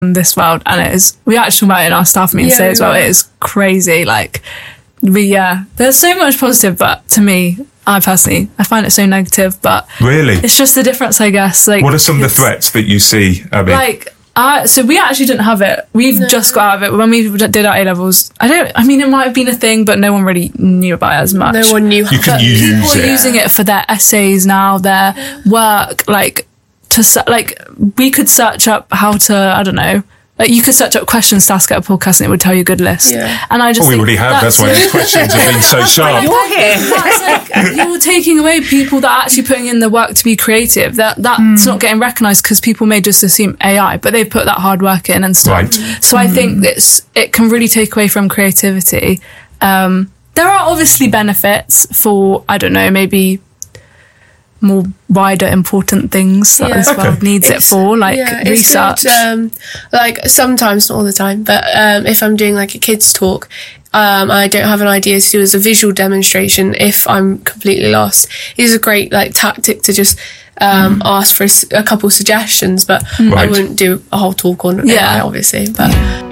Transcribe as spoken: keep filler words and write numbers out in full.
in this world, and it is, we actually talk about it in our staff meeting Yeah, today as well. right. It is crazy. Like, we, yeah, there's so much positive, but to me, I personally, I find it so negative, but Really? it's just the difference, I guess. Like, What are some of the it's- threats that you see, Abby? Like, uh, so we actually didn't have it. We've No. just got out of it. When we did our A-levels, I don't, I mean, it might have been a thing, but no one really knew about it as much. No one knew how You can to use People it. are using it for their essays now, their work, like, to, se- like, we could search up how to, I don't know, like, you could search up questions to ask at a podcast and it would tell you a good list. Yeah. And I just Oh, we think already have. That's why these questions have been so sharp. You're here. That's like, you're taking away people that are actually putting in the work to be creative. That That's Hmm. not getting recognised because people may just assume A I, but they've put that hard work in and stuff. Right. So I think it's it can really take away from creativity. Um, there are obviously benefits for, I don't know, maybe more wider important things that Yeah. this world Okay. needs it It's- for, like yeah, it's research. good, um, like sometimes, not all the time, but um, if I'm doing like a kids talk, um, I don't have an idea to do as a visual demonstration if I'm completely lost. It's a great like tactic to just um, Mm. ask for a, s- a couple suggestions, but I Right. wouldn't do a whole talk on Yeah. A I, obviously. But